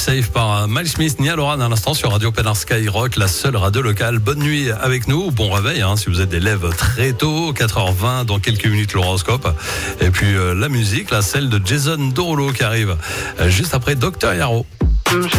Safe par Miles Smith, Nia Loran à l'instant sur Radio Pénard Skyrock, la seule radio locale. Bonne nuit avec nous, bon réveil si vous êtes des lèves très tôt, 4h20, dans quelques minutes l'horoscope. Et puis la musique, là, celle de Jason Derulo qui arrive juste après Dr Yaro.